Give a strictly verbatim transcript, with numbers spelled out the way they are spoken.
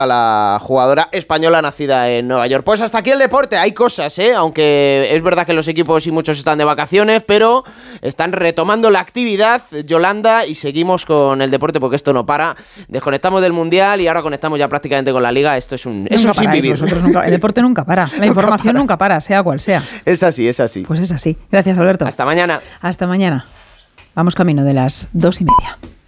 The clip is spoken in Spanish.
a la jugadora española nacida en Nueva York. Pues hasta aquí el deporte, hay cosas, ¿eh? Aunque es verdad que los equipos y muchos están de vacaciones, pero están retomando la actividad, Yolanda, y seguimos con el deporte porque esto no para. Desconectamos del Mundial y ahora conectamos ya prácticamente con la Liga. Esto es un, es un sin vivir. Nunca, el deporte nunca para, la información nunca para. nunca para, sea cual sea. Es así, es así. Pues es así. Gracias, Alberto. Hasta mañana. Hasta mañana. Vamos camino de las dos y media.